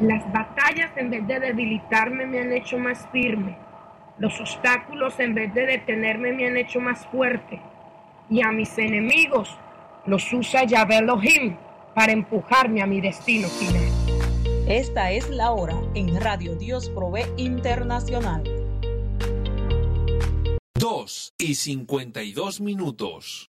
Las batallas en vez de debilitarme me han hecho más firme. Los obstáculos en vez de detenerme me han hecho más fuerte. Y a mis enemigos los usa Yahvé Elohim para empujarme a mi destino final. Esta es la hora en Radio Dios Provee Internacional. 2:52.